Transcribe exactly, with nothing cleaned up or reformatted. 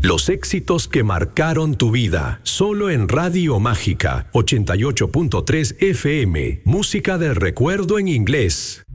Los éxitos que marcaron tu vida. Solo en Radio Mágica ochenta y ocho punto tres F M. Música del recuerdo en inglés.